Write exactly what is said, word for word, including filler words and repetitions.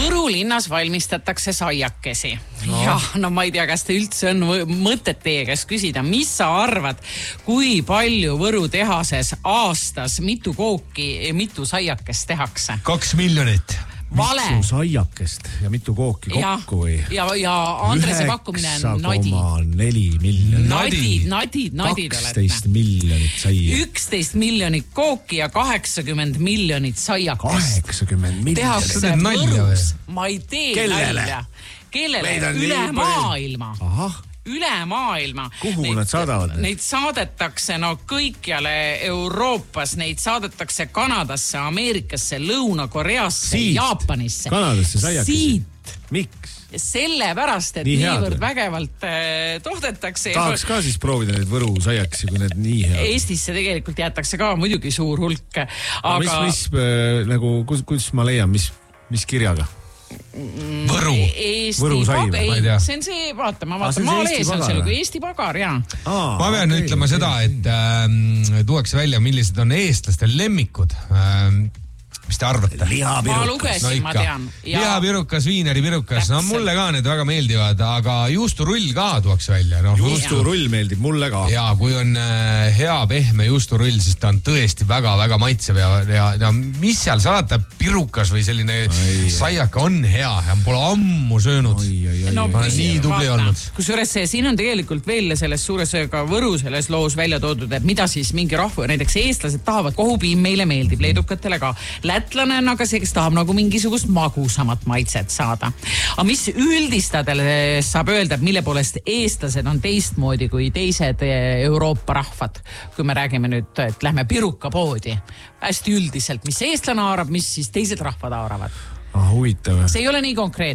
Võru linnas valmistatakse saiakesi. No. Ja, no ma ei tea, kas te üldse on mõtet teie käest küsida, mis sa arvad, kui palju Võru tehases aastas mitu kooki, mitu saiakest tehakse? Kaks miljonit. Vale. Mitu saiakest ja mitu kooki kokku või? Ja, ja Andrese pakkumine on nadi. üheksa koma neli miljonit. Nadid, nadid, nadid olete. kaksteist miljonit saia. üksteist miljonit kooki ja kaheksakümmend miljonit saiakest. kaheksakümmend miljonit. Tehakse Võrus. Ma ei tee Kellele? nalja. Kellele? Neid on Üle nii maailma. Ahah. Üle maailma. Kuhu neid, nad saadavad? Neid saadetakse no kõikjale Euroopas, neid saadetakse Kanadasse, Ameerikasse, Lõuna-Koreasse, Siit. Jaapanisse. Kanadasse saiakesi. Siit. Miks? Sellepärast, et Nii niivõrd head. vägevalt äh, tohdetakse. Tahaks ka siis proovida neid Võru saiakesi, kui need nii head. Eestisse tegelikult jäetakse ka muidugi suur hulk. Aga... Mis, mis, äh, nagu, kus, kus ma leian, mis, mis kirjaga? Võru. Eesti Võru sai, pag... ma ei tea. See on see, vaata, ma vaatan, see on maal Eesti ees on pagar, see või? nagu Eesti pagar, jaa. Aa, Ma pean okay, ütlema okay. seda, et äh, tuuakse välja, millised on eestlaste lemmikud. Äh, mis te arvate? Ma Lihapirukas. lugesin, ma tean. Ja... Lihapirukas, viineripirukas, no Täpselt. mulle ka need väga meeldivad, aga juusturull ka tuuakse välja. No, Juusturull meeldib mulle ka. ja kui on äh, hea pehme juusturull, siis ta on tõesti väga-väga maitsev ja, ja, ja mis seal salata, pirukas või selline Ai, saiaka on hea ja pole ammu söönud. Oi, oi, oi. No, Ma olen nii tubli olnud. Kusjuures siin on tegelikult veel selles suures ka Võru selles loos välja toodud, et mida siis mingi rahvu, näiteks eestlased tahavad, kohupiim meile meeldib, leedukatele ka. Lätlane on aga see, kes tahab nagu mingisugust magusamat maitset saada. Aga mis üldistadele saab öelda, et mille poolest eestlased on teistmoodi kui teised Euroopa rahvad, kui me räägime nüüd, et lähme pirukapoodi. Hästi üldiselt, mis eestlane haarab, mis siis teised rahvad haaravad. Ah, huvitav. See ei ole nii konkreetne.